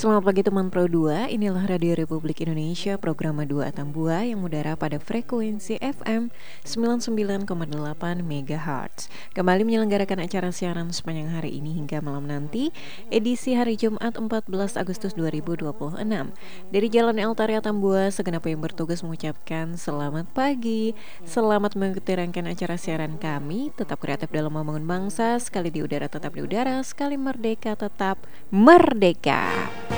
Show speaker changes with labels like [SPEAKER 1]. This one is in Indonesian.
[SPEAKER 1] Selamat pagi teman Pro 2, inilah Radio Republik Indonesia, program 2 Atambua yang mudara pada frekuensi FM 99,8 MHz. Kembali menyelenggarakan acara siaran sepanjang hari ini hingga malam nanti, edisi hari Jumat 14 Agustus 2026. Dari Jalan El Tari Atambua, segenap yang bertugas mengucapkan selamat pagi, selamat mengikuti rangkaian acara siaran kami, tetap kreatif dalam membangun bangsa, sekali di udara tetap di udara, sekali merdeka tetap merdeka.